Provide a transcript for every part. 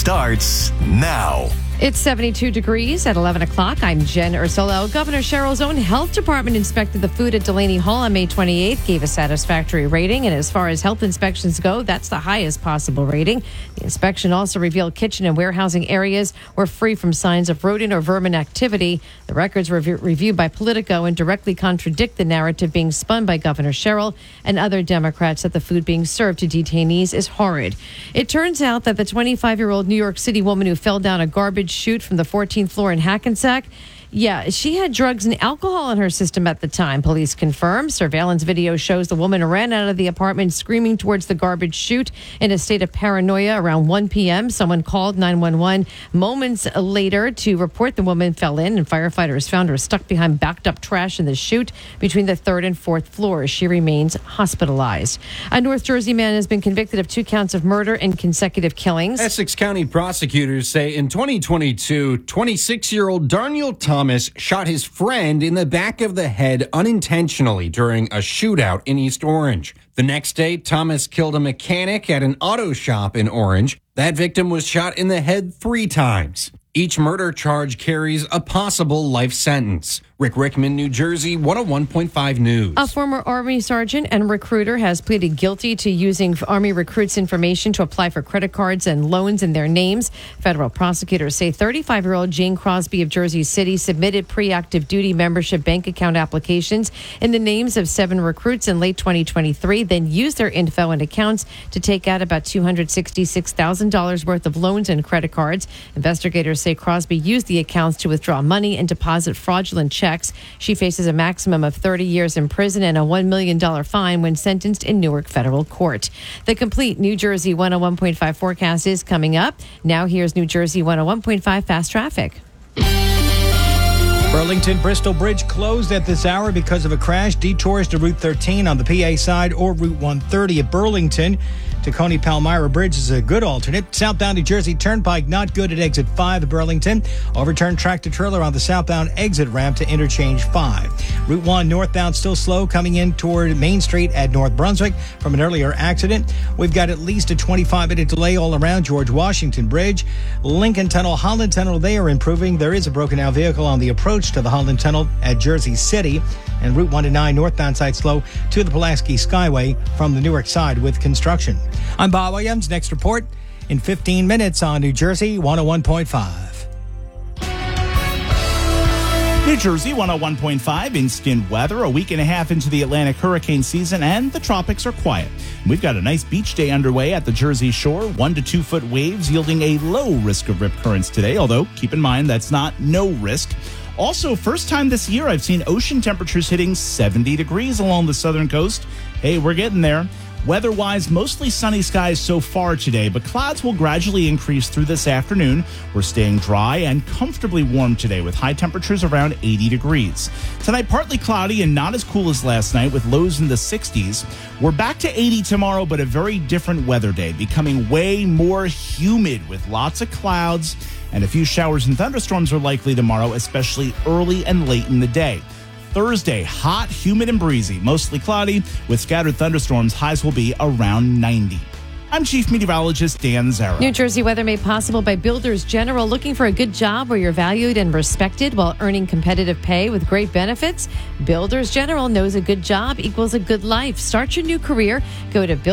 starts now. It's 72 degrees at 11 o'clock. I'm Jen Ursullo. Governor Sherrill's own health department inspected the food at Delaney Hall on May 28th, gave a satisfactory rating. And as far as health inspections go, that's the highest possible rating. The inspection also revealed kitchen and warehousing areas were free from signs of rodent or vermin activity. The records were reviewed by Politico and directly contradict the narrative being spun by Governor Sherrill and other Democrats that the food being served to detainees is horrid. It turns out that the 25-year-old New York City woman who fell down a garbage chute from the 14th floor in Hackensack. Yeah, she had drugs and alcohol in her system at the time, police confirm. Surveillance video shows the woman ran out of the apartment screaming towards the garbage chute in a state of paranoia around 1 p.m. Someone called 911 moments later to report the woman fell in, and firefighters found her stuck behind backed up trash in the chute between the third and fourth floors. She remains hospitalized. A North Jersey man has been convicted of 2 counts of murder and consecutive killings. Essex County prosecutors say in 2022, 26-year-old Darniel Thomas shot his friend in the back of the head unintentionally during a shootout in East Orange. The next day, Thomas killed a mechanic at an auto shop in Orange. That victim was shot in the head 3 times. Each murder charge carries a possible life sentence. Rick Rickman, New Jersey, 101.5 News. A former Army sergeant and recruiter has pleaded guilty to using Army recruits' information to apply for credit cards and loans in their names. Federal prosecutors say 35-year-old Jane Crosby of Jersey City submitted pre-active duty membership bank account applications in the names of 7 recruits in late 2023, then used their info and accounts to take out about $266,000 worth of loans and credit cards. Investigators say Crosby used the accounts to withdraw money and deposit fraudulent checks. She faces a maximum of 30 years in prison and a $1 million fine when sentenced in Newark federal court. The complete New Jersey 101.5 forecast is coming up. Now here's New Jersey 101.5 fast traffic. Burlington-Bristol Bridge closed at this hour because of a crash. Detours to Route 13 on the PA side or Route 130 at Burlington. Tacony-Palmyra Bridge is a good alternate. Southbound New Jersey Turnpike not good at exit 5 at Burlington. Overturned tractor-trailer on the southbound exit ramp to interchange 5. Route 1 northbound still slow coming in toward Main Street at North Brunswick from an earlier accident. We've got at least a 25-minute delay all around George Washington Bridge. Lincoln Tunnel, Holland Tunnel, they are improving. There is a broken down vehicle on the approach to the Holland Tunnel at Jersey City. And Route 1 to 9 northbound side slow to the Pulaski Skyway from the Newark side with construction. I'm Bob Williams. Next report in 15 minutes on New Jersey 101.5. New Jersey 101.5 instant weather. A week and a half into the Atlantic hurricane season, and the tropics are quiet. We've got a nice beach day underway at the Jersey Shore. 1 to 2 foot waves yielding a low risk of rip currents today, although keep in mind that's not no risk. Also, first time this year I've seen ocean temperatures hitting 70 degrees along the southern coast. Hey, we're getting there. Weather-wise, mostly sunny skies so far today, but clouds will gradually increase through this afternoon. We're staying dry and comfortably warm today with high temperatures around 80 degrees. Tonight, partly cloudy and not as cool as last night with lows in the 60s. We're back to 80 tomorrow, but a very different weather day, becoming way more humid with lots of clouds, and a few showers and thunderstorms are likely tomorrow, especially early and late in the day. Thursday, hot, humid, and breezy, mostly cloudy with scattered thunderstorms. Highs will be around 90. I'm Chief Meteorologist Dan Zara. New Jersey weather made possible by Builders General. Looking for a good job where you're valued and respected while earning competitive pay with great benefits? Builders General knows a good job equals a good life. Start your new career. Go to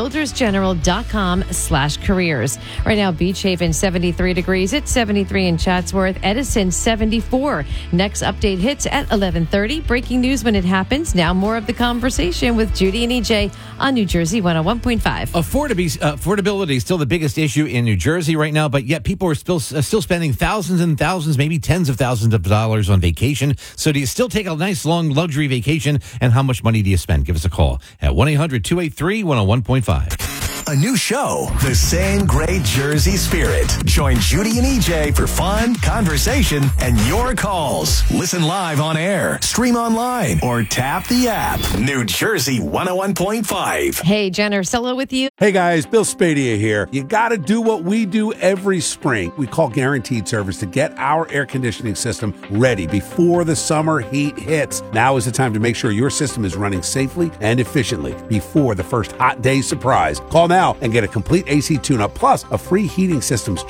buildersgeneral.com/careers. Right now, Beach Haven 73 degrees. It's 73 in Chatsworth. Edison 74. Next update hits at 11:30. Breaking news when it happens. Now more of the conversation with Judy and EJ on New Jersey 101.5. Affordability is still the biggest issue in New Jersey right now, but yet people are still spending thousands and thousands, maybe tens of thousands of dollars on vacation. So do you still take a nice long luxury vacation, and how much money do you spend? Give us a call at 1-800-283-101.5. A new show, the same great Jersey spirit. Join Judy and EJ for fun, conversation, and your calls. Listen live on air, stream online, or tap the app. New Jersey 101.5. Hey, Jen Ursullo with you. Hey guys, Bill Spadia here. You got to do what we do every spring. We call Guaranteed Service to get our air conditioning system ready before the summer heat hits. Now is the time to make sure your system is running safely and efficiently before the first hot day surprise. Call now and get a complete AC tune-up plus a free heating systems